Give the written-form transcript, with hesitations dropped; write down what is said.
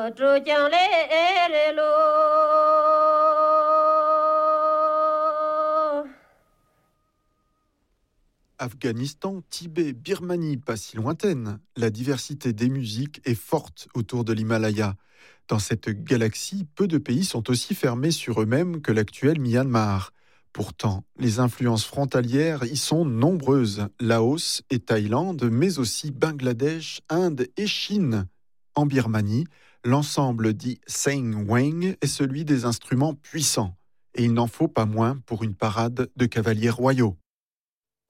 Afghanistan, Tibet, Birmanie, pas si lointaine, la diversité des musiques est forte autour de l'Himalaya. Dans cette galaxie, peu de pays sont aussi fermés sur eux-mêmes que l'actuel Myanmar. Pourtant, les influences frontalières y sont nombreuses, Laos et Thaïlande, mais aussi Bangladesh, Inde et Chine. En Birmanie, l'ensemble dit Seng Weng est celui des instruments puissants. Et il n'en faut pas moins pour une parade de cavaliers royaux.